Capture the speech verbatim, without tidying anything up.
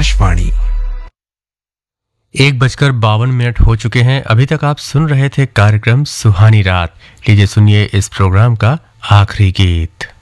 आकाशवाणी। एक बजकर बावन मिनट हो चुके हैं। अभी तक आप सुन रहे थे कार्यक्रम सुहानी रात। लीजिए सुनिए इस प्रोग्राम का आखिरी गीत।